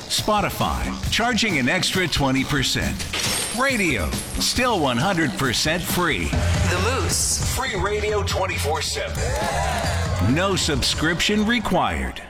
Spotify, charging an extra 20%. Radio, still 100% free. The Moose. Free radio 24/7. No subscription required.